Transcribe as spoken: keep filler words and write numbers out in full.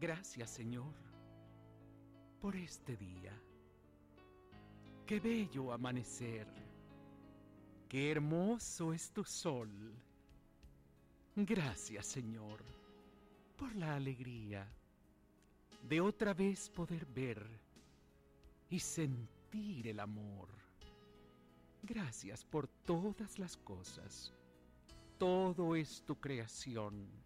Gracias, Señor, por este día. Qué bello amanecer, qué hermoso es tu sol. Gracias, Señor, por la alegría de otra vez poder ver y sentir el amor. Gracias por todas las cosas. Todo es tu creación.